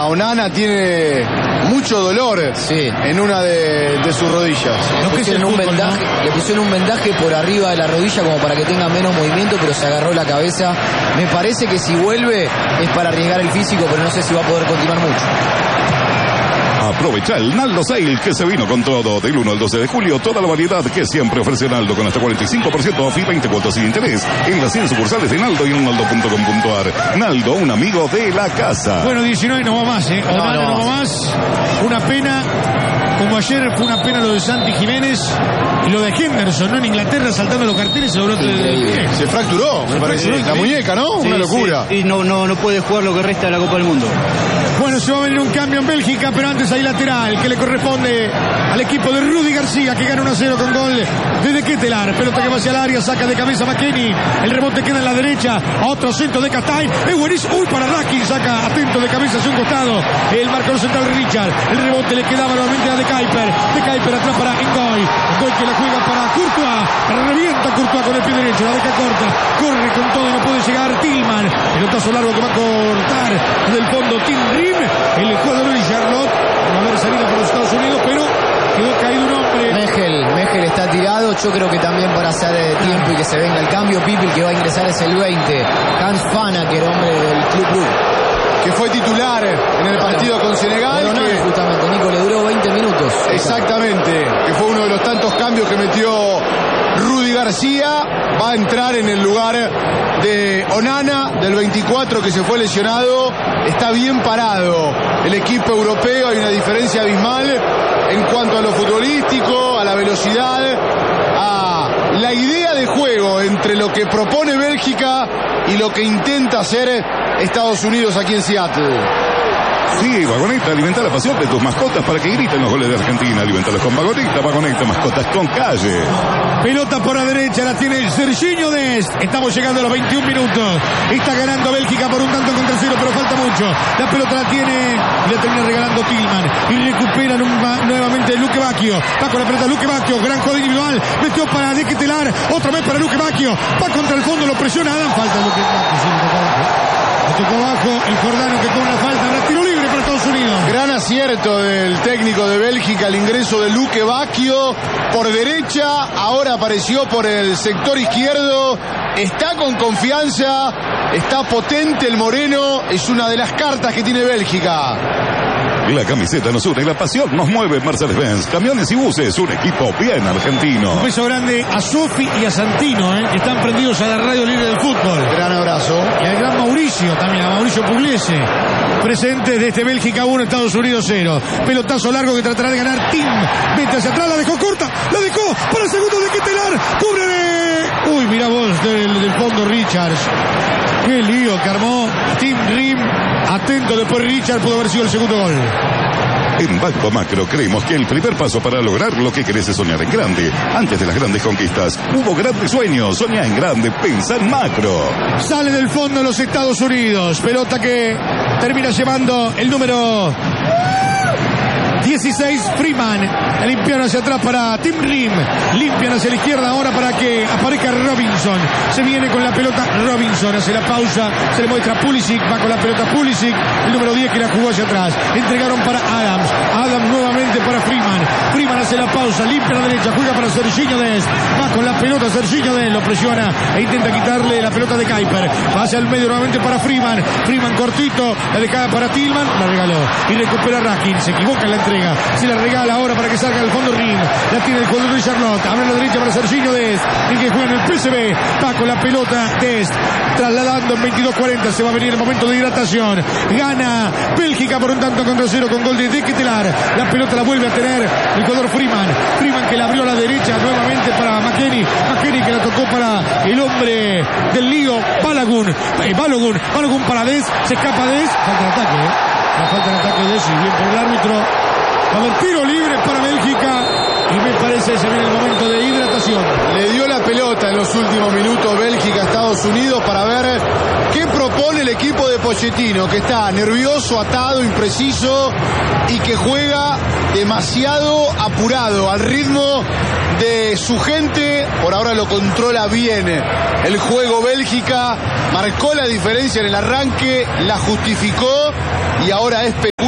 Onana tiene mucho dolor en una de sus rodillas. Le pusieron un vendaje por arriba de la rodilla como para que tenga menos movimiento, pero se agarró la cabeza. Me parece que si vuelve es para arriesgar el físico, pero no sé si va a poder continuar mucho. Aprovecha el Naldo Sale que se vino con todo. Del 1 al 12 de julio, toda la variedad que siempre ofrece Naldo con hasta 45% off y 20 cuotas sin interés en las 100 sucursales de Naldo y en naldo.com.ar. Naldo, un amigo de la casa. Bueno, 19 no va más, Onana no va más. Una pena, como ayer fue una pena lo de Santi Jiménez y lo de Henderson, ¿no? En Inglaterra saltando los carteles. Se fracturó, me parece. La muñeca, ¿no? Una locura. Y no puede jugar lo que resta de la Copa del Mundo. Bueno, se va a venir un cambio en Bélgica, pero antes hay lateral que le corresponde al equipo de Rudy García, que gana 1-0 con gol de De Ketelaar. Pelota que va hacia el área, saca de cabeza McKennie. El rebote queda en la derecha. Otro centro de Castain. Es buenísimo. Uy, para Rakin, saca atento de cabeza hacia un costado. El marcador central Richard. El rebote le quedaba nuevamente a De Kuyper. De Kuyper atrás para Ngoy. Ngoy que la juega para Courtois. Revienta Courtois con el pie derecho. La deja corta. Corre con todo y no puede llegar Tillman. Pelotazo largo que va a cortar del fondo Tim Rim. El jugador de Charlotte va a haber salido por los Estados Unidos, pero quedó caído un hombre. Mejel está tirado. Yo creo que también para hacer tiempo y que se venga el cambio. Pipi, el que va a ingresar es el 20. Hans Fanaker, hombre del Club Brugge, que fue titular en el partido con Senegal. Justamente, Nico, le duró 20 minutos. Exactamente, que fue uno de los tantos cambios que metió Rudy García. Va a entrar en el lugar de Onana, del 24, que se fue lesionado. Está bien parado el equipo europeo. Hay una diferencia abismal en cuanto a lo futbolístico, a la velocidad, a la idea de juego entre lo que propone Bélgica y lo que intenta hacer Estados Unidos aquí en Seattle. Sí, Vagoneta, alimenta la pasión de tus mascotas para que griten los goles de Argentina. Alimentalos con Vagoneta, Vagoneta, mascotas con calle. Pelota por la derecha, la tiene Serginho Dest. Estamos llegando a los 21 minutos. Está ganando Bélgica por un tanto contra 0, pero falta mucho. La pelota la tiene y la termina regalando Tillman. Y recupera nuevamente Luque Bacchio. Va con la pelota Luque Bacchio, gran juego individual. Metió para De Ketelaar, otra vez para Luque Bacchio. Va contra el fondo, lo presiona Adam. Falta Luque Bacchio. Le tocó abajo el jordano que con una falta. Ahora tiro libre para Estados Unidos. Gran acierto del técnico de Bélgica, el ingreso de Luque Bacchio por derecha. Ahora apareció por el sector izquierdo. Está con confianza. Está potente el moreno. Es una de las cartas que tiene Bélgica. La camiseta nos une, la pasión nos mueve. Mercedes-Benz, camiones y buses, un equipo bien argentino. Un beso grande a Sofi y a Santino, que están prendidos a la radio libre del fútbol. Gran abrazo. Y al gran Mauricio también, a Mauricio Pugliese. Presentes de este Bélgica 1, Estados Unidos 0. Pelotazo largo que tratará de ganar Tim. Mete hacia atrás, la dejó corta, la dejó para el segundo de Ketelaar. ¡Cubre! Uy, mirá vos del fondo Richards. Qué lío que armó Tim Rim. Atento después Richard, pudo haber sido el segundo gol. En Banco Macro creemos que el primer paso para lograr lo que querés es soñar en grande. Antes de las grandes conquistas, hubo grandes sueños. Soñá en grande, pensá en macro. Sale del fondo de los Estados Unidos. Pelota que termina llevando el número 16, Freeman. La limpiaron hacia atrás para Tim Rim. Limpian hacia la izquierda ahora para que aparezca Robinson. Se viene con la pelota Robinson. Hace la pausa. Se le muestra Pulisic. Va con la pelota Pulisic. El número 10 que la jugó hacia atrás. Entregaron para Adams. Adams nuevamente para Freeman. Freeman hace la pausa. Limpia a la derecha. Juega para Serginho Dest. Va con la pelota Serginho Dest. Lo presiona e intenta quitarle la pelota de Kuyper. Va hacia el medio nuevamente para Freeman. Freeman cortito. La dejada para Tillman. La regaló. Y recupera Rakin. Se equivoca en la entrega. Se la regala ahora para que salga del fondo Ring. La tiene el jugador de Charlotte. Abre a la derecha para Serginho Dest. El que juega en el PSV. Va con la pelota Dest. Trasladando en 22:40. Se va a venir el momento de hidratación. Gana Bélgica por un tanto contra 0 con gol de De Ketelaar. La pelota la vuelve a tener el jugador Freeman. Freeman que la abrió a la derecha nuevamente para McKennie. McKennie que la tocó para el hombre del lío, Balogun. Balogun para Dest. Se escapa Dest. Falta el ataque, falta el ataque de Dest. Y bien por el árbitro. Va a haber tiro libre para Bélgica y me parece que se viene el momento de hidratación. Le dio la pelota en los últimos minutos Bélgica a Estados Unidos para ver qué propone el equipo de Pochettino, que está nervioso, atado, impreciso y que juega demasiado apurado al ritmo de su gente. Por ahora lo controla bien el juego Bélgica, marcó la diferencia en el arranque, la justificó y ahora es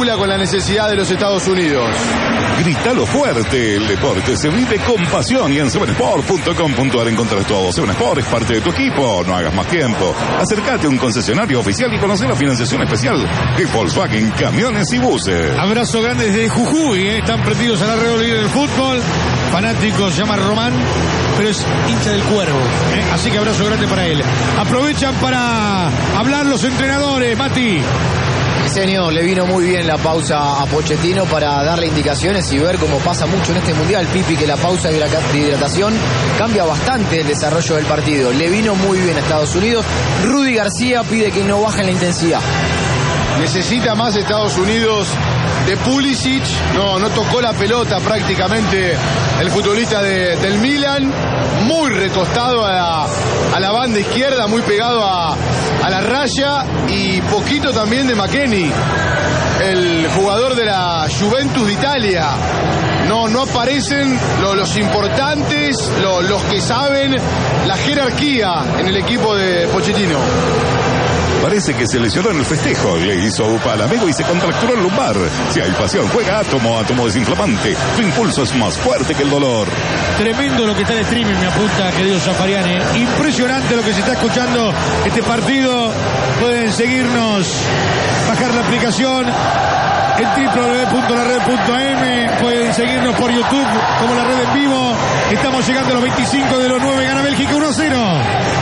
vincula con la necesidad de los Estados Unidos. Grítalo fuerte, el deporte se vive con pasión y en 7sport.com.ar encontrarás todo. 7sport es parte de tu equipo, no hagas más tiempo. Acércate a un concesionario oficial y conocer la financiación especial de Volkswagen Camiones y Buses. Abrazo grande desde Jujuy, están prendidos a la red líder del fútbol. Fanático, se llama Román, pero es hincha del Cuervo, así que abrazo grande para él. Aprovechan para hablar los entrenadores, Mati. Señor, le vino muy bien la pausa a Pochettino para darle indicaciones y ver cómo pasa mucho en este mundial, Pipi, que la pausa de hidratación cambia bastante el desarrollo del partido. Le vino muy bien a Estados Unidos. Rudy García pide que no bajen la intensidad. Necesita más Estados Unidos de Pulisic. No tocó la pelota prácticamente el futbolista del Milan. Muy recostado a la banda izquierda, muy pegado a la raya. Y poquito también de McKennie, el jugador de la Juventus de Italia. No aparecen los importantes, los que saben la jerarquía en el equipo de Pochettino. Parece que se lesionó en el festejo, le hizo upa al amigo y se contracturó el lumbar. Si hay pasión, juega Átomo desinflamante. Tu impulso es más fuerte que el dolor. Tremendo lo que está en streaming, me apunta, querido Zafariani. Impresionante lo que se está escuchando este partido. Pueden seguirnos, bajar la aplicación en www.lared.am. Pueden seguirnos por YouTube como La Red en Vivo. Estamos llegando a los 25 de los 9. Gana Bélgica 1-0.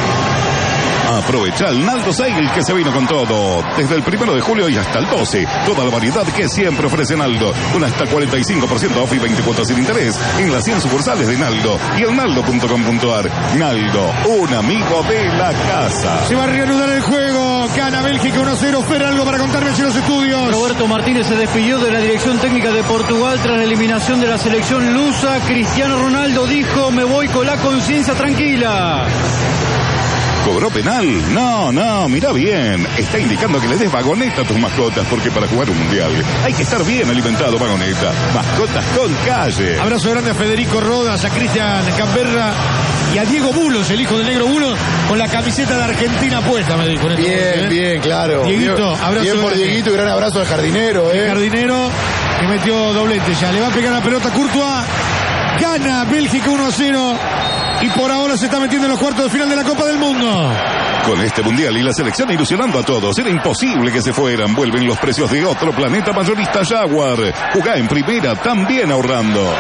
Aprovecha el Naldo Sale que se vino con todo. Desde el 1 de julio y hasta el 12. Toda la variedad que siempre ofrece Naldo. Con hasta 45% off y 24 sin interés en las 100 sucursales de Naldo y el naldo.com.ar. Naldo, un amigo de la casa. Se va a reanudar el juego. Gana Bélgica 1-0. Fer, algo para contarme en los estudios. Roberto Martínez se despidió de la dirección técnica de Portugal tras la eliminación de la selección lusa. Cristiano Ronaldo dijo: me voy con la conciencia tranquila. ¿Cobró penal? No, mira bien. Está indicando que le des vagoneta a tus mascotas, porque para jugar un mundial hay que estar bien alimentado, vagoneta. Mascotas con calle. Abrazo grande a Federico Rodas, a Cristian Camberra y a Diego Bulos, el hijo del negro Bulos, con la camiseta de Argentina puesta, me dijo. Bien, claro. Dieguito, abrazo. Bien por Dieguito y gran abrazo al jardinero. El jardinero que metió doblete ya. Le va a pegar la pelota Courtois. Gana Bélgica 1-0. Y por ahora se está metiendo en los cuartos de final de la Copa del Mundo. Con este mundial y la selección ilusionando a todos, era imposible que se fueran. Vuelven los precios de otro planeta mayorista Jaguar. Jugá en primera, también ahorrando.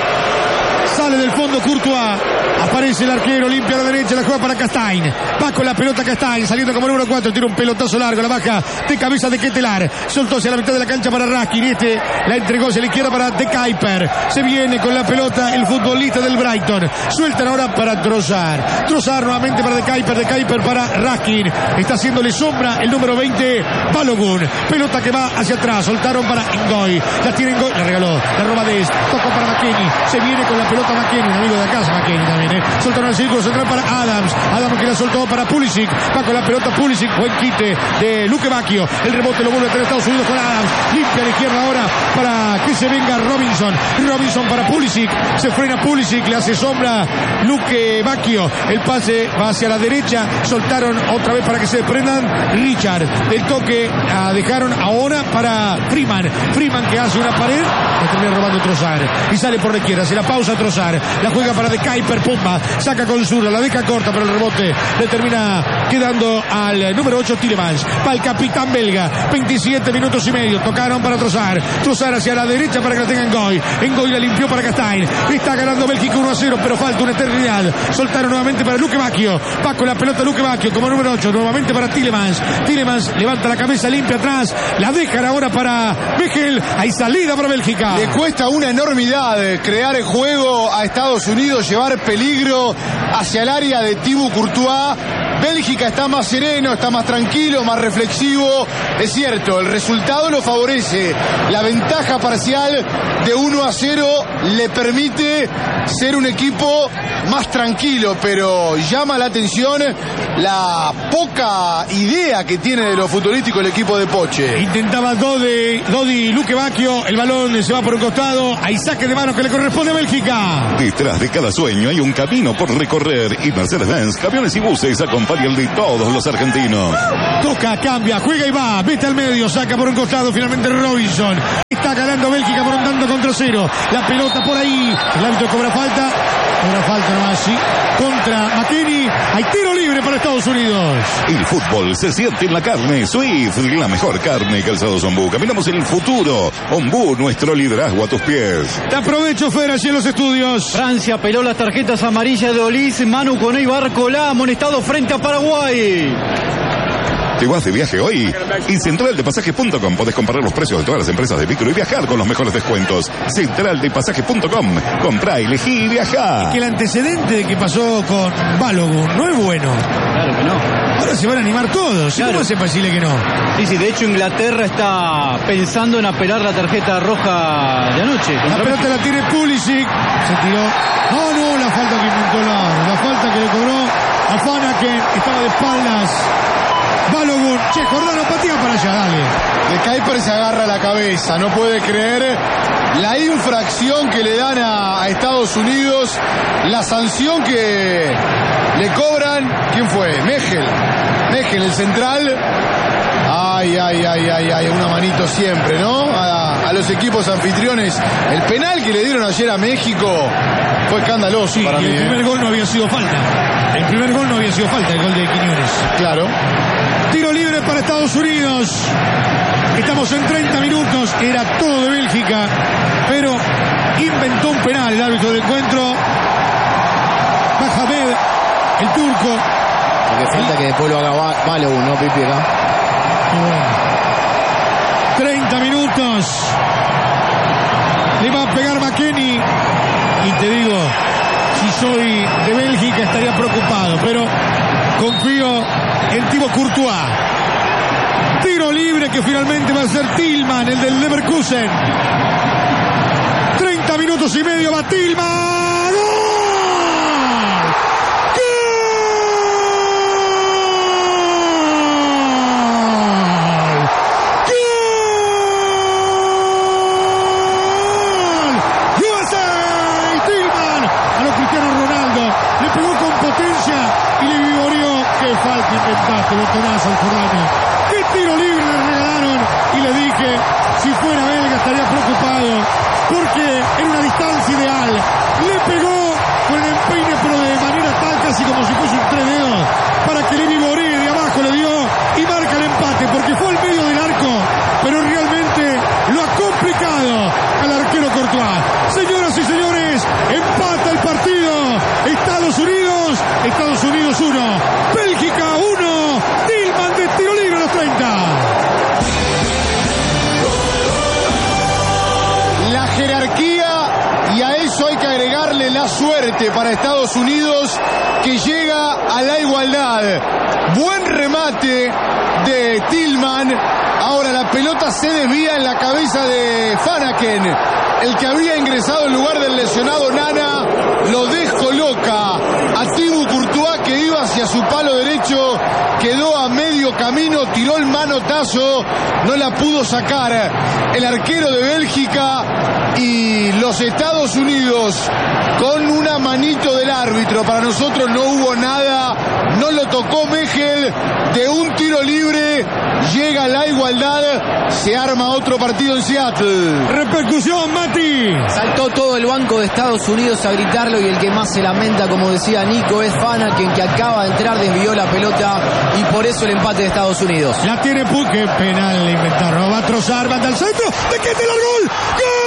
Sale del fondo Courtois. Aparece el arquero, limpia a la derecha, la juega para Castaing. Va con la pelota Castaing, saliendo como número 4, tira un pelotazo largo, la baja de cabeza de Ketelaar. Soltó hacia la mitad de la cancha para Raskin. La entregó hacia la izquierda para De Kuyper. Se viene con la pelota el futbolista del Brighton. Sueltan ahora para Trossard. Trossard nuevamente para De Kuyper para Raskin. Está haciéndole sombra el número 20, Balogun. Pelota que va hacia atrás. Soltaron para Ngoy. La tiene Ngoy, la regaló. La roba Dest. Tocó para McKennie. Se viene con la pelota McKennie, un amigo de la casa McKennie también. Soltaron el círculo central para Adams que la soltó para Pulisic. Va con la pelota Pulisic. Buen quite de Luque Bacchio. El rebote lo vuelve a tener Estados Unidos con Adams. Limpia a la izquierda ahora para que se venga Robinson para Pulisic. Se frena Pulisic. Le hace sombra Luque Bacchio. El pase va hacia la derecha. Soltaron otra vez para que se desprendan Richard. El toque dejaron ahora para Freeman que hace una pared. Le termina robando Trossard. Y sale por la izquierda. Se la pausa Trossard. La juega para De Kuyper. Pumba. Saca con zurda. La deja corta, pero el rebote le termina quedando al número 8 Tielemans. Para el capitán belga. 27 minutos y medio. Tocaron para Trossard. Trossard hacia la derecha para que la tenga Ngoy. Ngoy la limpió para Castaing. Está ganando Bélgica 1-0, pero falta una eternidad. Soltaron nuevamente para Luque Bacchio. Va con la pelota Luque Bacchio como número 8. Nuevamente para Tielemans. Tielemans levanta la cabeza, limpia atrás. La dejan ahora para Bechel. Hay salida para Bélgica. Le cuesta una enormidad crear el juego a Estados Unidos, llevar peligro hacia el área de Thibaut Courtois. Bélgica está más sereno, está más tranquilo, más reflexivo. Es cierto, el resultado lo favorece. La ventaja parcial de 1-0 le permite ser un equipo más tranquilo, pero llama la atención la poca idea que tiene de lo futbolístico el equipo de Poche. Intentaba Dodi Luque Bacchio, el balón se va por un costado, hay saque de manos que le corresponde a Bélgica. Detrás de cada sueño hay un camino por recorrer y Mercedes-Benz Camiones y Buses acompaña el de todos los argentinos. Toca, cambia, juega y va, mete al medio, saca por un costado finalmente Robinson. Va ganando Bélgica por un tanto contra 0. La pelota por ahí. El árbitro cobra falta. Cobra falta nomás, sí. Contra McKennie. Hay tiro libre para Estados Unidos. El fútbol se siente en la carne. Swift, la mejor carne y calzados Ombú. Caminamos en el futuro. Ombú, nuestro liderazgo a tus pies. Te aprovecho, Fer, allí en los estudios. Francia peló las tarjetas amarillas de Olís, Manu Coney Barcolá, amonestado frente a Paraguay. ¿Te vas de viaje hoy? En centraldepasajes.com podés comparar los precios de todas las empresas de micro y viajar con los mejores descuentos. Centraldepasajes.com. Comprá, elegí y viajá. Que el antecedente de que pasó con Balogun no es bueno. Claro que no. Ahora se van a animar todos. Claro. ¿Cómo hace para decirle que no? Sí, de hecho Inglaterra está pensando en apelar la tarjeta roja de anoche. La pelota la tiene Pulisic. Se tiró. No, la falta que inventó la falta que le cobró a Fanaken. Estaba de espaldas. Balogun, Jordano, patea para allá, dale. De Kuiper se agarra la cabeza, no puede creer la infracción que le dan a Estados Unidos, la sanción que le cobran. ¿Quién fue? Mejel, el central. Ay, una manito siempre, ¿no? A los equipos anfitriones. El penal que le dieron ayer a México fue escandaloso para mí. El primer gol no había sido falta. El gol de Quiñones. Claro. Tiro libre para Estados Unidos. Estamos en 30 minutos. Era todo de Bélgica, pero inventó un penal el árbitro del encuentro. Mohamed, el turco. Porque falta que después lo haga Balogun, ¿no, Pipi, acá? Y bueno. 30 minutos. Le va a pegar McKennie. Y te digo, si soy de Bélgica estaría preocupado, pero confío en Thibaut Courtois. Tiro libre que finalmente va a ser Tillman, el del Leverkusen. 30 minutos y medio, va Tillman. ¡Gol! Falta inventaste, botonazo al Jordano. ¿Qué tiro libre le regalaron? Y le dije, si fuera belga estaría preocupado, porque en una distancia ideal le pegó con el empeine, pero de manera tal, casi como si fuese un 3 dedos, para que Levi Boré de abajo le dio y marca el empate, porque fue al medio del arco, pero realmente lo ha complicado al arquero Courtois. Señoras y señores, empata el partido. Estados Unidos 1, Bélgica 1, Tillman de tiro libre a los 30. La jerarquía, y a eso hay que agregarle la suerte para Estados Unidos, que llega a la igualdad. Buen remate de Tillman. Ahora la pelota se desvía en la cabeza de Fanaken, el que había ingresado en lugar del lesionado Nana. Lo descoloca a Thibaut Courtois, que iba hacia su palo derecho, quedó a medio camino, tiró el manotazo, no la pudo sacar el arquero de Bélgica. Y los Estados Unidos con una manito del árbitro. Para nosotros no hubo nada, no lo tocó Mejel. De un tiro libre llega la igualdad, se arma otro partido en Seattle. Repercusión, Mati. Saltó todo el banco de Estados Unidos a gritarlo, y el que más se lamenta, como decía Nico, es Fanaken, que acaba de entrar, desvió la pelota, y por eso el empate de Estados Unidos. La tiene Puig, qué penal le inventaron. Va a trozar, manda al centro, de que te largó el gol.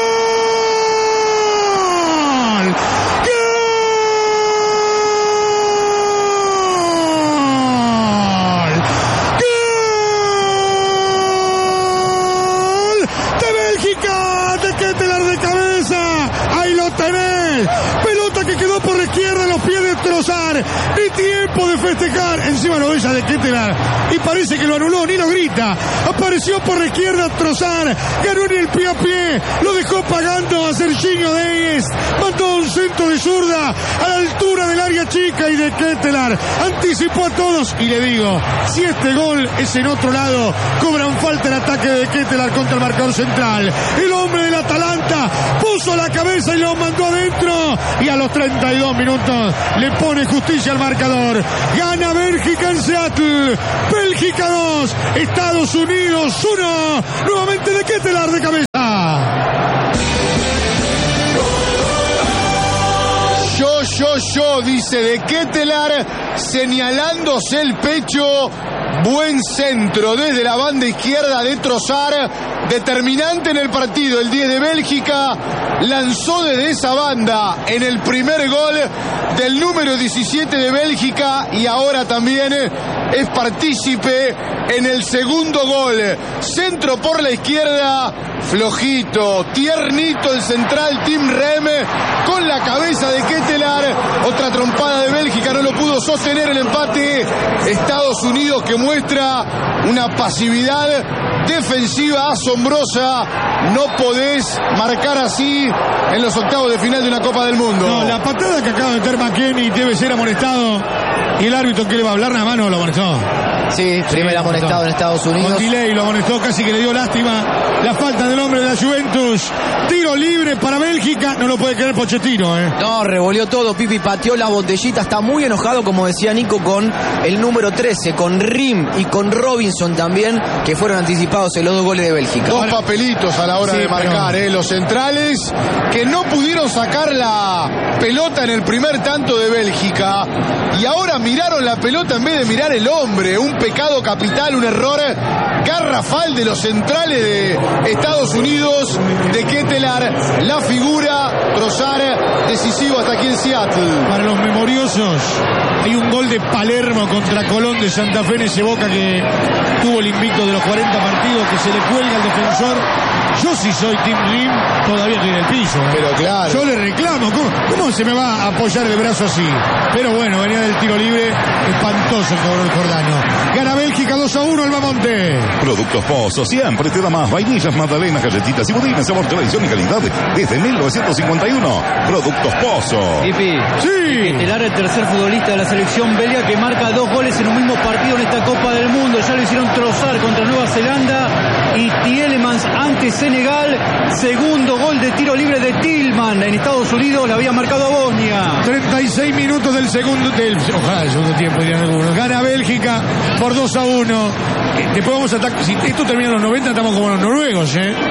Pelota que quedó por la izquierda en los pies de Trossard. Ni tiempo de festejar. Encima lo bella de Ketelaar. Y parece que lo anuló, ni lo grita. Apareció por la izquierda Trossard. Ganó ni el pie a pie. Lo dejó pagando a Serginho Dest. Mandó un centro de zurda a la altura del área chica, y de Ketelaar anticipó a todos. Y le digo, si este gol es en otro lado, cobran falta el ataque de Ketelaar contra el marcador central. El hombre del Atalanta puso la cabeza y lo mandó adentro, y a los 32 minutos le pone justicia al marcador. Gana Bélgica en Seattle. Bélgica 2, Estados Unidos 1. Nuevamente de Ketelaar de cabeza. yo, dice de Ketelaar, señalándose el pecho. Buen centro desde la banda izquierda de Trossard, determinante en el partido. El 10 de Bélgica lanzó desde esa banda en el primer gol del número 17 de Bélgica y ahora también es partícipe en el segundo gol. Centro por la izquierda, flojito, tiernito el central Tim Rem con la cabeza de Ketelaar. Otra trompada de Bélgica, no lo pudo sostener el empate. Estados Unidos que muestra una pasividad defensiva asombrosa. No podés marcar así en los octavos de final de una Copa del Mundo. No, la patada que acaba de meter McKennie debe ser amonestado. Y el árbitro que le va a hablar, nada más no lo amonestó. Sí, primer amonestado en Estados Unidos. Con delay lo amonestó, casi que le dio lástima la falta del hombre de la Juventus. Tiro libre para Bélgica, no lo puede creer Pochettino, No, revolvió todo, Pipi pateó la botellita, está muy enojado, como decía Nico, con el número 13, con Rim y con Robinson también, que fueron anticipados en los dos goles de Bélgica. Dos papelitos a la hora de marcar, los centrales que no pudieron sacar la pelota en el primer tanto de Bélgica y ahora miraron la pelota en vez de mirar el hombre. Un pecado capital, un error garrafal de los centrales de Estados Unidos, de Ketelaar, la figura, Trossard, decisivo hasta aquí en Seattle. Para los memoriosos, hay un gol de Palermo contra Colón de Santa Fe en ese Boca que tuvo el invicto de los 40 partidos, que se le cuelga al defensor. Yo si soy Tim Rim, todavía estoy en el piso. Pero claro. Yo le reclamo, ¿cómo se me va a apoyar el brazo así? Pero bueno, venía del tiro libre, espantoso cobró el Jordano. Gana Bélgica 2-1 al Bamonte. Productos Pozo, siempre te da más. Vainillas, magdalenas, galletitas y budines, sabor, tradición y calidad desde 1951. Productos Pozo. Pipi, sí. Ketelaar, el tercer futbolista de la selección belga que marca 2 goles en un mismo partido en esta Copa del Mundo. Ya lo hicieron Trossard contra Nueva Zelanda y Tielemans ante Senegal. Segundo gol de tiro libre de Tillman en Estados Unidos, le había marcado a Bosnia. 36 minutos del segundo tiempo, dirían algunos. Gana Bélgica por 2-1. Después vamos a atacar. Si esto termina en los 90, estamos como los noruegos,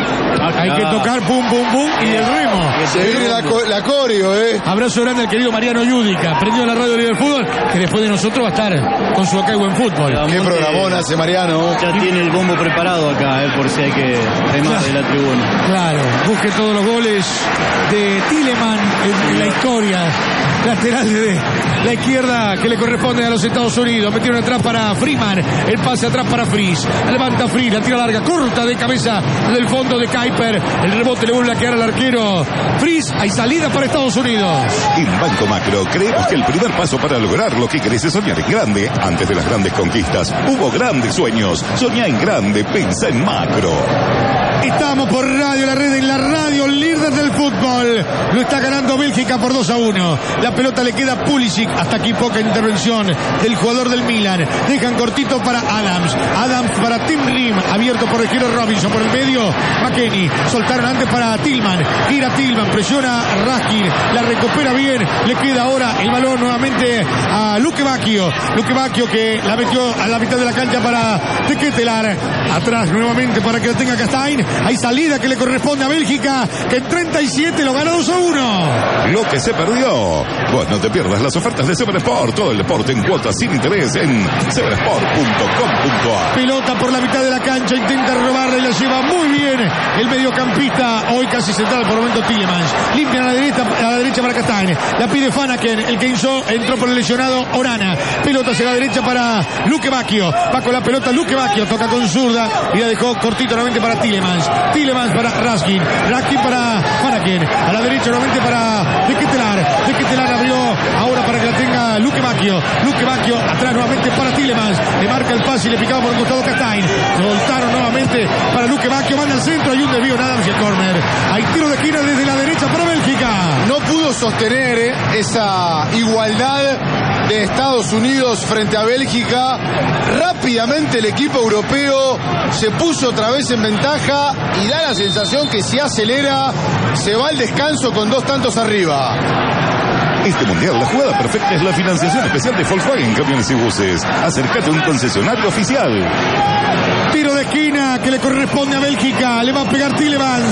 Hay que tocar pum, pum, pum y el remo. Se viene la coreo, Abrazo grande al querido Mariano Yudica, prendido la radio Libre del Fútbol, que después de nosotros va a estar con su acá y buen fútbol. Qué programón hace Mariano. Ya tiene el bombo preparado acá, por si hay que remar de la tribuna. Claro, busque todos los goles de Tielemans en la historia. Lateral de la izquierda que le corresponde a los Estados Unidos. Metieron atrás para Freeman. El pase atrás para Fries. Levanta Fries, la tira larga, corta de cabeza del fondo de Kuiper. El rebote le vuelve a quedar al arquero Fries. Hay salida para Estados Unidos. En Banco Macro creemos que el primer paso para lograr lo que querés es soñar en grande. Antes de las grandes conquistas hubo grandes sueños. Soñá en grande, pensá en macro. Estamos por Radio La Red, en la radio líder del fútbol. Lo está ganando Bélgica por 2-1. La pelota le queda a Pulisic. Hasta aquí poca intervención del jugador del Milan. Dejan cortito para Adams. Adams para Tim Rim. Abierto por el giro Robinson. Por el medio, McKennie. Soltaron antes para Tillman. Gira Tillman. Presiona a Raskin. La recupera bien. Le queda ahora el balón nuevamente a Luque Bacchio. Luque Bacchio que la metió a la mitad de la cancha para Ketelaar. Atrás nuevamente para que la tenga Castain. Hay salida que le corresponde a Bélgica, que en 37 lo ganó 2-1. Lo que se perdió. Vos no te pierdas las ofertas de Seven Sport. Todo el deporte en cuotas sin interés en sevensport.com.ar. Pelota por la mitad de la cancha, intenta robarla y la lleva muy bien el mediocampista, hoy casi central por el momento Tielemans. Limpian a la derecha para Castain. La pide Fanaken, el que entró por el lesionado Onana. Pelota hacia la derecha para Luque Bacchio. Va con la pelota Luque Bacchio, toca con zurda y la dejó cortito nuevamente para Tielemans. Para Raskin para Fanaken. A la derecha nuevamente para De Ketelaar abrió ahora para que la tenga Luque Bacchio. Atrás nuevamente para Tielemans. Le marca el pase y le picaba por el costado Castain. Voltaron nuevamente para Luque Bacchio. Manda al centro. Hay un desvío en Adams y el córner. Hay tiro de esquina desde la derecha para Bélgica. No pudo sostener esa igualdad de Estados Unidos frente a Bélgica. Rápidamente el equipo europeo se puso otra vez en ventaja y da la sensación que si acelera se va al descanso con 2 tantos arriba. Este mundial, la jugada perfecta es la financiación especial de Volkswagen Camiones y Buses. Acércate a un concesionario oficial. Tiro de esquina que le corresponde a Bélgica. Le va a pegar Tielemans.